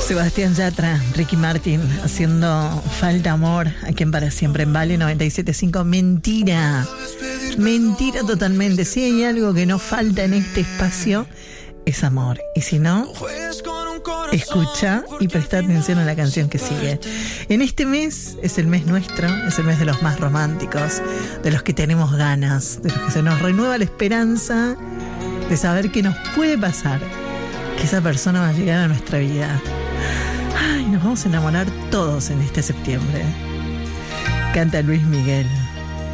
Sebastián Yatra, Ricky Martin, haciendo Falta Amor, aquí en Para Siempre en Vale 97.5. Mentira, mentira totalmente. Si hay algo que no falta en este espacio, es amor. Y si no, escucha y presta atención a la canción que sigue. En este mes, es el mes nuestro, es el mes de los más románticos, de los que tenemos ganas, de los que se nos renueva la esperanza de saber qué nos puede pasar, que esa persona va a llegar a nuestra vida. Ay, nos vamos a enamorar todos en este septiembre. Canta Luis Miguel.